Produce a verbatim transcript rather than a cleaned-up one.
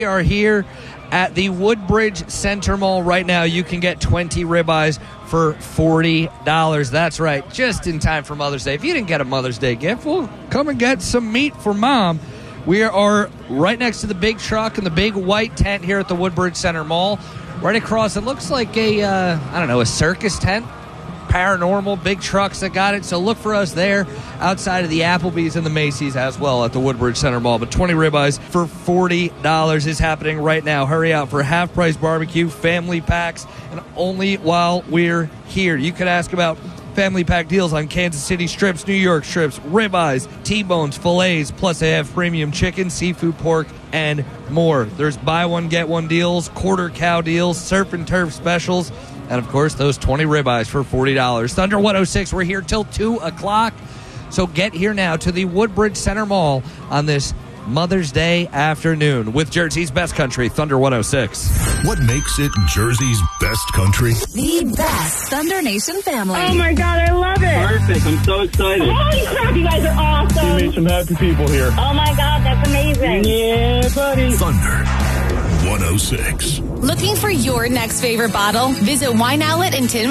We are here at the Woodbridge Center Mall right now. You can get twenty ribeyes for forty dollars. That's right, just in time for Mother's Day. If you didn't get a Mother's Day gift, well, come and get some meat for Mom. We are right next to the big truck and the big white tent here at the Woodbridge Center Mall. Right across, it looks like a, uh, I don't know, a circus tent. Paranormal, big trucks that got it. So look for us there outside of the Applebee's and the Macy's as well at the Woodbridge Center Mall. But twenty ribeyes for forty dollars is happening right now. Hurry out for half-price barbecue, family packs, and only while we're here. You can ask about family pack deals on Kansas City strips, New York strips, ribeyes, T-bones, fillets, plus they have premium chicken, seafood, pork, and more. There's buy one, get one deals, quarter cow deals, surf and turf specials, and, of course, those twenty ribeyes for forty dollars. Thunder one oh six, we're here till two o'clock. So get here now to the Woodbridge Center Mall on this Mother's Day afternoon with Jersey's best country, Thunder one oh six. What makes it Jersey's best country? The best Thunder Nation family. Oh, my God, I love it. Perfect. I'm so excited. Holy crap, you guys are awesome. You made some happy people here. Oh, my God, that's amazing. Yeah, buddy. Thunder one oh six. Looking for your next favorite bottle? Visit Wine Outlet in Tin